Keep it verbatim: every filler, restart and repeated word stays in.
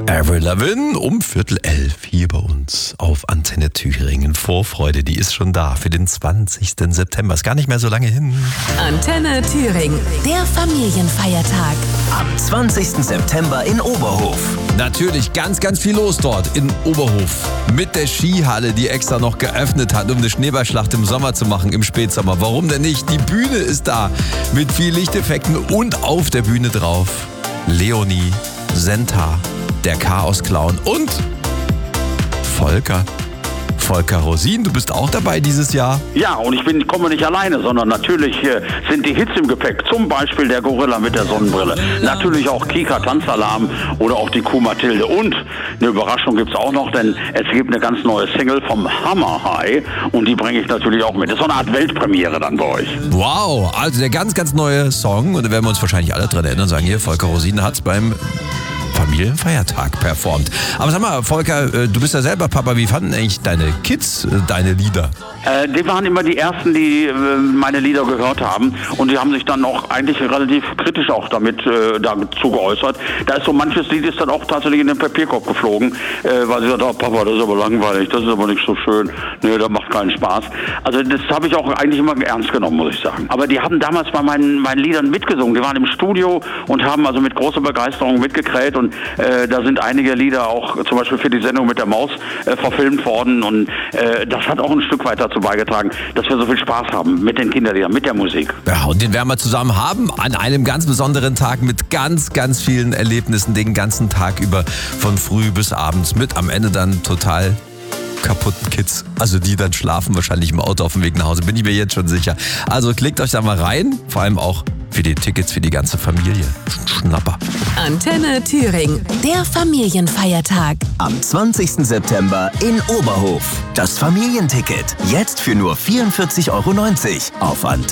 Avril Lavigne um Viertel elf hier bei uns auf Antenne Thüringen. Vorfreude, die ist schon da für den zwanzigsten September. Ist gar nicht mehr so lange hin. Antenne Thüringen, der Familienfeiertag. Am zwanzigsten September in Oberhof. Natürlich ganz, ganz viel los dort in Oberhof. Mit der Skihalle, die extra noch geöffnet hat, um eine Schneeballschlacht im Sommer zu machen, im Spätsommer. Warum denn nicht? Die Bühne ist da mit viel Lichteffekten und auf der Bühne drauf Leonie, Senta, der Chaos-Clown und Volker. Volker Rosin, du bist auch dabei dieses Jahr? Ja, und ich bin, komme nicht alleine, sondern natürlich äh, sind die Hits im Gepäck. Zum Beispiel der Gorilla mit der Sonnenbrille. Natürlich auch Kika Tanzalarm oder auch die Kuh Mathilde. Und eine Überraschung gibt es auch noch, denn es gibt eine ganz neue Single vom Hammer High und die bringe ich natürlich auch mit. Das ist so eine Art Weltpremiere dann bei euch. Wow, also der ganz, ganz neue Song und da werden wir uns wahrscheinlich alle dran erinnern und sagen, hier, Volker Rosin hat es beim Familienfeiertag performt. Aber sag mal, Volker, du bist ja selber Papa. Wie fanden eigentlich deine Kids deine Lieder? Äh, die waren immer die Ersten, die äh, meine Lieder gehört haben. Und die haben sich dann auch eigentlich relativ kritisch auch damit äh, dazu geäußert. Da ist so manches Lied ist dann auch tatsächlich in den Papierkorb geflogen, äh, weil sie gesagt haben, Papa, das ist aber langweilig, das ist aber nicht so schön. Nee, das macht keinen Spaß. Also das habe ich auch eigentlich immer ernst genommen, muss ich sagen. Aber die haben damals bei meinen, meinen Liedern mitgesungen. Die waren im Studio und haben also mit großer Begeisterung mitgekräht. Und äh, da sind einige Lieder auch zum Beispiel für die Sendung mit der Maus äh, verfilmt worden. Und äh, das hat auch ein Stück weit dazu beigetragen, dass wir so viel Spaß haben mit den Kinderliedern, mit der Musik. Ja, und den werden wir zusammen haben an einem ganz besonderen Tag mit ganz, ganz vielen Erlebnissen den ganzen Tag über, von früh bis abends, mit am Ende dann total kaputten Kids. Also die dann schlafen wahrscheinlich im Auto auf dem Weg nach Hause, bin ich mir jetzt schon sicher. Also klickt euch da mal rein, vor allem auch für die Tickets für die ganze Familie. Schnapper. Antenne Thüringen, der Familienfeiertag. Am zwanzigsten September in Oberhof. Das Familienticket. Jetzt für nur vierundvierzig Euro neunzig auf Antenne.